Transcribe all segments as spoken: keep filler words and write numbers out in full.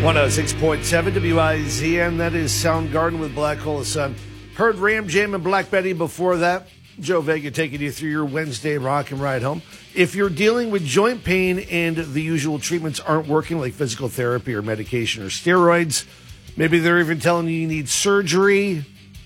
one oh six point seven W I Z N, that is Soundgarden with Black Hole of Sun. Heard Ram Jam and Black Betty before that. Joe Vega taking you through your Wednesday rock and ride home. If you're dealing with joint pain and the usual treatments aren't working, like physical therapy or medication or steroids, maybe they're even telling you you need surgery,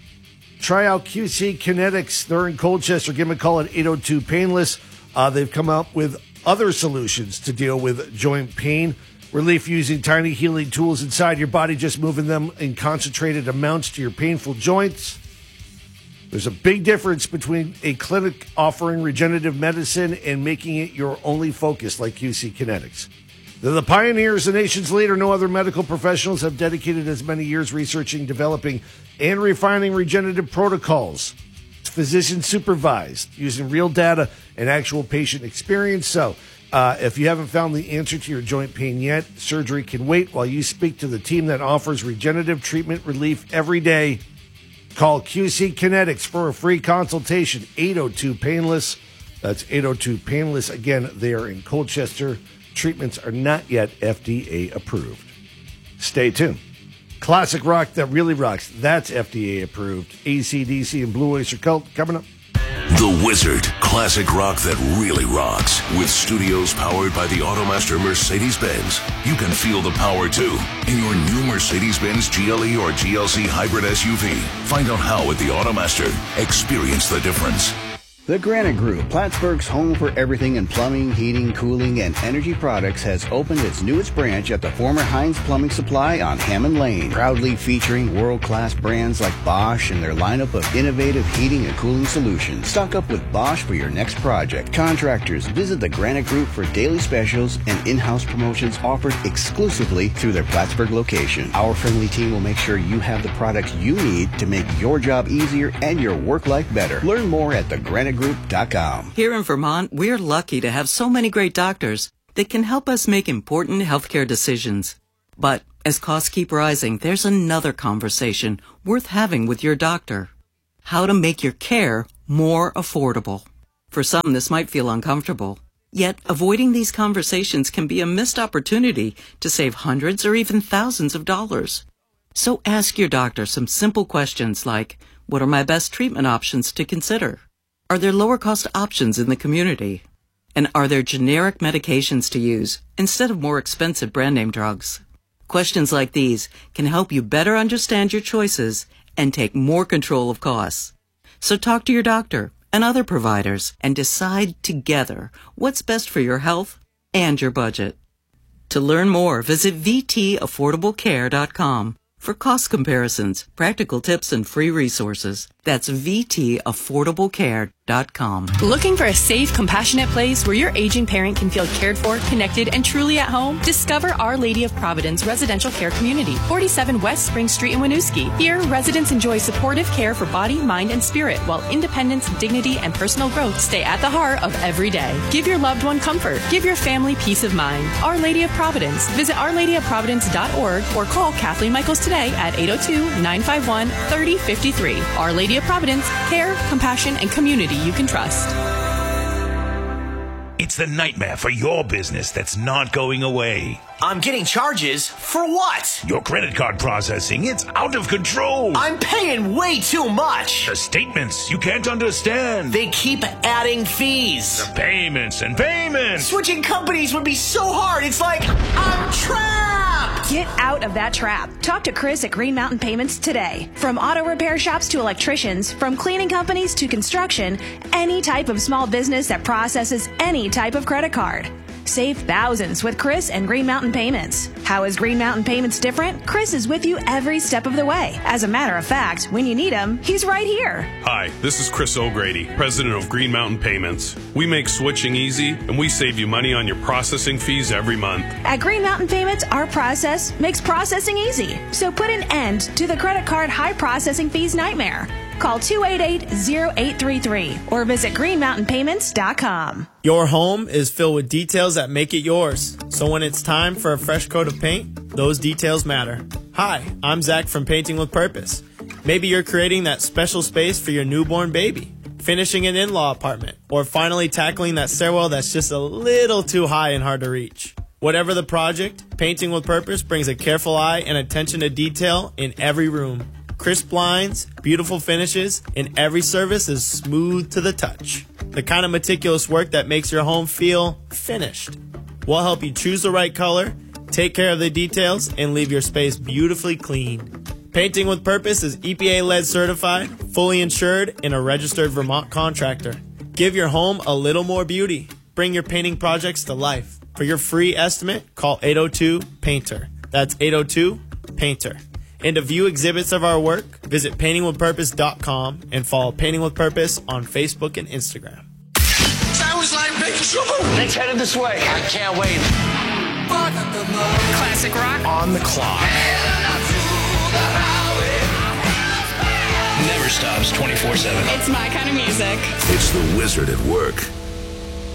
try out Q C Kinetics. They're in Colchester. Give them a call at eight oh two painless. Uh, they've come up with other solutions to deal with joint pain. Relief using tiny healing tools inside your body, just moving them in concentrated amounts to your painful joints. There's a big difference between a clinic offering regenerative medicine and making it your only focus, like Q C Kinetics. They're the pioneers, the nation's leader. No other medical professionals have dedicated as many years researching, developing, and refining regenerative protocols. It's physician supervised, using real data and actual patient experience. So, uh, if you haven't found the answer to your joint pain yet, surgery can wait while you speak to the team that offers regenerative treatment relief every day. Call Q C Kinetics for a free consultation, eight oh two painless. That's eight oh two painless. Again, they are in Colchester. Treatments are not yet F D A approved. Stay tuned. Classic rock that really rocks. That's F D A approved. A C D C and Blue Oyster Cult coming up. The Wizard, classic rock that really rocks. With studios powered by the Automaster Mercedes-Benz. You can feel the power, too, in your new Mercedes-Benz G L E or G L C hybrid S U V. Find out how at the Automaster. Experience the difference. The Granite Group, Plattsburgh's home for everything in plumbing, heating, cooling, and energy products, has opened its newest branch at the former Heinz Plumbing Supply on Hammond Lane, proudly featuring world-class brands like Bosch and their lineup of innovative heating and cooling solutions. Stock up with Bosch for your next project. Contractors, visit the Granite Group for daily specials and in-house promotions offered exclusively through their Plattsburgh location. Our friendly team will make sure you have the products you need to make your job easier and your work life better. Learn more at the granite group dot com. Here in Vermont, we're lucky to have so many great doctors that can help us make important healthcare decisions. But as costs keep rising, there's another conversation worth having with your doctor. How to make your care more affordable. For some, this might feel uncomfortable. Yet, avoiding these conversations can be a missed opportunity to save hundreds or even thousands of dollars. So ask your doctor some simple questions like, what are my best treatment options to consider? Are there lower cost options in the community? And are there generic medications to use instead of more expensive brand name drugs? Questions like these can help you better understand your choices and take more control of costs. So talk to your doctor and other providers and decide together what's best for your health and your budget. To learn more, visit v t affordable care dot com for cost comparisons, practical tips, and free resources. That's v t affordable care dot com. Looking for a safe, compassionate place where your aging parent can feel cared for, connected, and truly at home? Discover Our Lady of Providence Residential Care Community, forty-seven West Spring Street in Winooski. Here, residents enjoy supportive care for body, mind, and spirit, while independence, dignity, and personal growth stay at the heart of every day. Give your loved one comfort. Give your family peace of mind. Our Lady of Providence. Visit our lady of providence dot org or call Kathleen Michaels today at eight oh two, nine five one, three oh five three. Our Lady of Providence. Care, compassion, and community you can trust. It's the nightmare for your business that's not going away. I'm getting charges for what? Your credit card processing, it's out of control. I'm paying way too much. The statements you can't understand. They keep adding fees. The payments and payments. Switching companies would be so hard. It's like I'm trapped. Get out of that trap. Talk to Chris at Green Mountain Payments today. From auto repair shops to electricians, from cleaning companies to construction, any type of small business that processes any type of credit card. Save thousands with Chris and Green Mountain Payments. How is Green Mountain Payments different? Chris is with you every step of the way. As a matter of fact, when you need him, he's right here. Hi, this is Chris O'Grady, president of Green Mountain Payments. We make switching easy, and we save you money on your processing fees every month. At Green Mountain Payments, our process makes processing easy. So put an end to the credit card high processing fees nightmare. Call two eight eight, oh eight three three or visit green mountain payments dot com. Your home is filled with details that make it yours. So when it's time for a fresh coat of paint, those details matter. Hi, I'm Zach from Painting with Purpose. Maybe you're creating that special space for your newborn baby, finishing an in-law apartment, or finally tackling that stairwell that's just a little too high and hard to reach. Whatever the project, Painting with Purpose brings a careful eye and attention to detail in every room. Crisp lines, beautiful finishes, and every service is smooth to the touch. The kind of meticulous work that makes your home feel finished. We'll help you choose the right color, take care of the details, and leave your space beautifully clean. Painting with Purpose is E P A lead certified, fully insured, and a registered Vermont contractor. Give your home a little more beauty. Bring your painting projects to life. For your free estimate, call eight oh two painter. That's eight oh two painter. And to view exhibits of our work, visit painting with purpose dot com and follow Painting with Purpose on Facebook and Instagram. Sounds like big trouble. Nick's headed this way. I can't wait. Classic rock On the clock. Never stops twenty-four seven. It's my kind of music. It's the Wizard at Work.